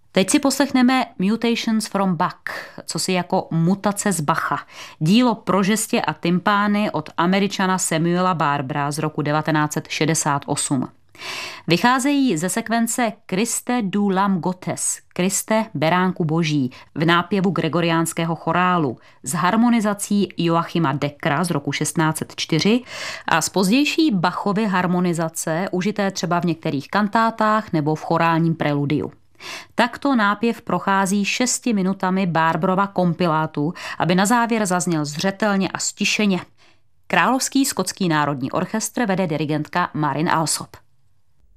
Teď si poslechneme Mutations from Bach, co si jako mutace z Bacha. Dílo pro žestě a tympány od Američana Samuela Barbera z roku 1968. Vycházejí ze sekvence Christe du Lam Gottes, Kriste, beránku boží, v nápěvu gregoriánského chorálu s harmonizací Joachima Deckera z roku 1604 a z pozdější Bachovy harmonizace, užité třeba v některých kantátách nebo v chorálním preludiu. Takto nápěv prochází 6 minutami Barberova kompilátu, aby na závěr zazněl zřetelně a stišeně. Královský skotský národní orchestr vede dirigentka Marin Alsop.